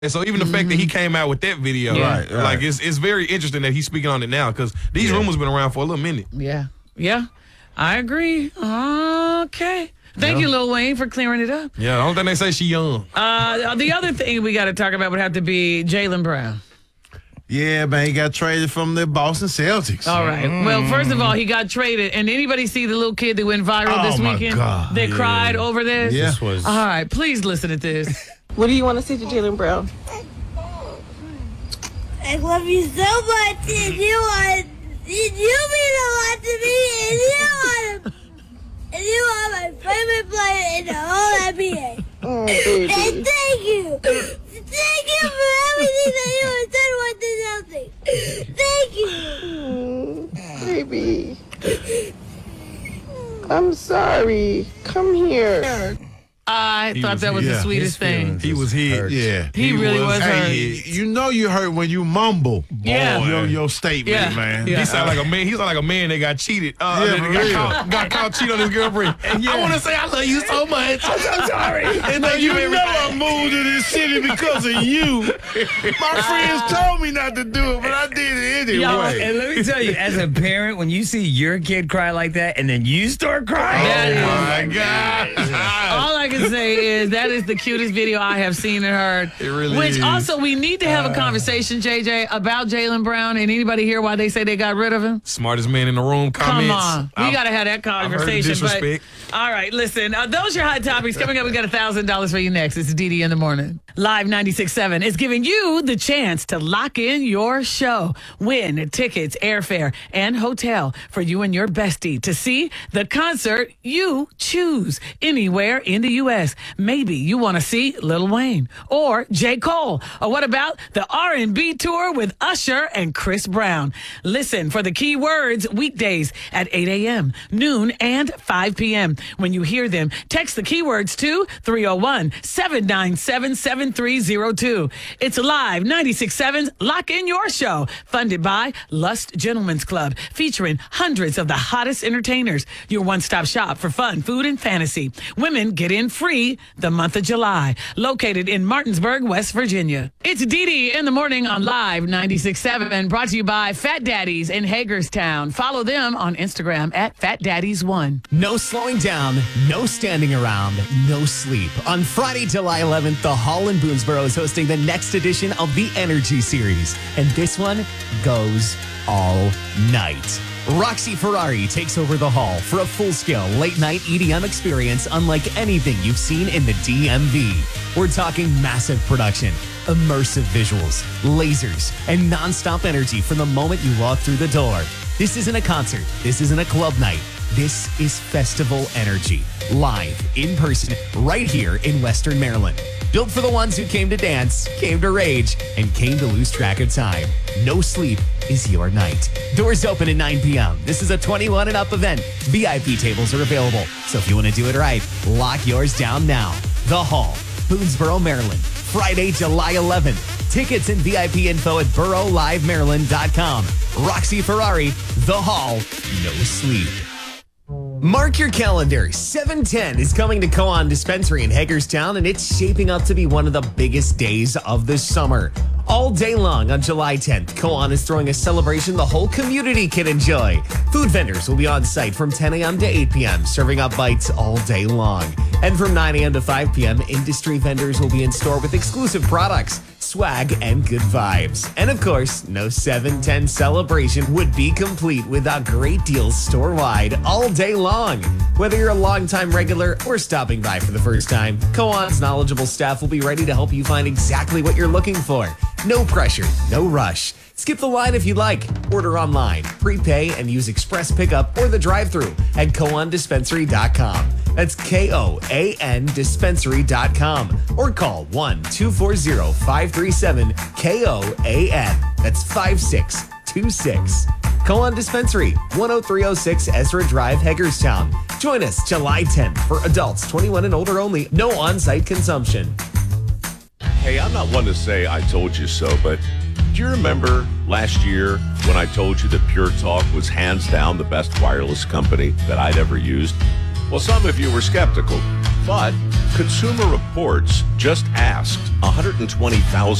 And so even the fact that he came out with that video, like it's very interesting that he's speaking on it now because these rumors been around for a little minute. Yeah, I agree. Okay. Thank you, Lil Wayne, for clearing it up. Yeah, the only thing they say she young. The other thing we got to talk about would have to be Jaylen Brown. Yeah, man, he got traded from the Boston Celtics. All right. Well, first of all, he got traded. And anybody see the little kid that went viral this weekend? God. They cried over this? Yeah. This was... All right, please listen to this. What do you want to say to Jaylen Brown? I love you so much, and you mean a lot to me, and you are my favorite player in the whole NBA. Oh, baby. And thank you. Thank you for everything that you have done with the Celtics. Thank you. Baby. I'm sorry. Come here. I thought that was the sweetest thing. He was hit. Yeah. He really was hurt. You know you hurt when you mumble your statement, man. He sound like a man. He sound like a man that got cheated. Got caught cheating on his girlfriend. I want to say I love you so much. I'm so sorry. And you know I moved to this city because of you. My friends told me not to do it, but I did it anyway. Yo, and let me tell you, as a parent, when you see your kid cry like that and then you start crying. My God. All I can say is that is the cutest video I have seen and heard. It really Which is. also we need to have a conversation, JJ, about Jaylen Brown. And anybody hear why they say they got rid of him? Smartest man in the room comments. Come on. We got to have that conversation. I've heard the disrespect. All right, listen. Those are your hot topics. Coming up, we got $1,000 for you next. It's DD in the morning. Live 96.7 is giving you the chance to lock in your show. Win tickets, airfare, and hotel for you and your bestie to see the concert you choose anywhere in the U.S. Maybe you want to see Lil Wayne or J. Cole. Or what about the R&B tour with Usher and Chris Brown? Listen for the key words weekdays at 8 a.m., noon, and 5 p.m. When you hear them, text the keywords to 301-797-7302. It's Live 96.7's Lock In Your Show, funded by Lust Gentlemen's Club, featuring hundreds of the hottest entertainers. Your one-stop shop for fun, food, and fantasy. Women get in free the month of July. Located in Martinsburg, West Virginia. It's DD in the morning on Live 96.7, brought to you by Fat Daddies in Hagerstown. Follow them on Instagram at FatDaddies1. No slowing down, no standing around, no sleep. On Friday, July 11th, the Hall in Boonesboro is hosting the next edition of the Energy Series. And this one goes all night. Roxy Ferrari takes over the Hall for a full-scale late-night EDM experience unlike anything you've seen in the DMV. We're talking massive production, immersive visuals, lasers, and non-stop energy from the moment you walk through the door. This isn't a concert. This isn't a club night. This is festival energy, live, in person, right here in Western Maryland. Built for the ones who came to dance, came to rage, and came to lose track of time. No sleep is your night. Doors open at 9 p.m. This is a 21 and up event. VIP tables are available, so if you want to do it right, lock yours down now. The Hall, Boonesboro, Maryland. Friday, July 11th. Tickets and VIP info at BoroLiveMaryland.com. Roxy Ferrari, The Hall, no sleep. Mark your calendar. 710 is coming to Koan Dispensary in Hagerstown, and it's shaping up to be one of the biggest days of the summer. All day long on July 10th, Koan is throwing a celebration the whole community can enjoy. Food vendors will be on site from 10 a.m. to 8 p.m., serving up bites all day long. And from 9 a.m. to 5 p.m., industry vendors will be in store with exclusive products, swag, and good vibes. And of course, no 710 celebration would be complete without great deals store-wide all day long. Whether you're a longtime regular or stopping by for the first time, Koan's knowledgeable staff will be ready to help you find exactly what you're looking for. No pressure, no rush. Skip the line if you'd like. Order online, prepay, and use express pickup or the drive-thru at KoanDispensary.com. That's KOAN Dispensary.com. Or call 1-240-537-KOAN. That's 5626. Koan Dispensary, 10306 Ezra Drive, Hagerstown. Join us July 10th for adults 21 and older only. No on-site consumption. Hey, I'm not one to say I told you so, but do you remember last year when I told you that Pure Talk was hands down the best wireless company that I'd ever used? Well, some of you were skeptical, but Consumer Reports just asked 120,000